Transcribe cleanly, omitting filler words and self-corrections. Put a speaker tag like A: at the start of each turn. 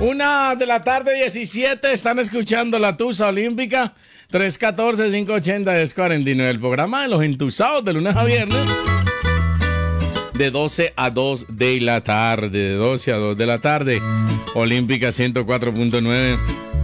A: 1:17 están escuchando la Tusa Olímpica. 314-580-1049. El programa de los entusados de lunes a viernes. De 12 a 2 de la tarde. De 12 a 2 de la tarde. Olímpica 104.9.